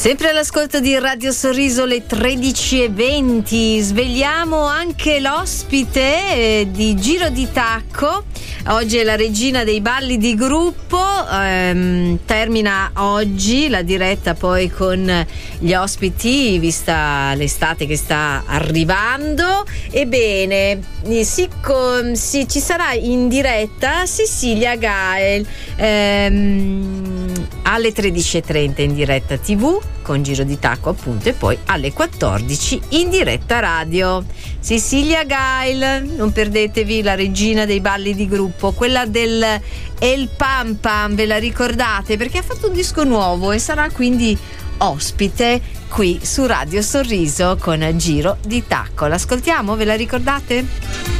Sempre all'ascolto di Radio Sorriso, le 13:20. Svegliamo anche l'ospite di Giro di Tacco. Oggi è la regina dei balli di gruppo. Termina oggi la diretta poi con gli ospiti, vista l'estate che sta arrivando. Ebbene, ci sarà in diretta Cecilia Gael alle 13:30 in diretta TV con Giro di Tacco, appunto, e poi alle 14 in diretta radio. Cecilia Gael, non perdetevi, la regina dei balli di gruppo, quella del El Pam Pam, ve la ricordate? Perché ha fatto un disco nuovo e sarà quindi ospite qui su Radio Sorriso con Giro di Tacco. L'ascoltiamo, ve la ricordate?